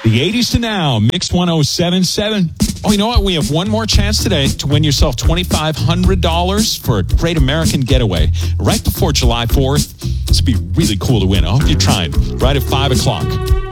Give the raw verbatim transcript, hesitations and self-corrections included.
The eighties to now, Mix one oh seven point seven. Oh, you know what? We have one more chance today to win yourself twenty-five hundred dollars for a great American getaway right before July fourth. This would be really cool to win. I hope you're trying right at five o'clock.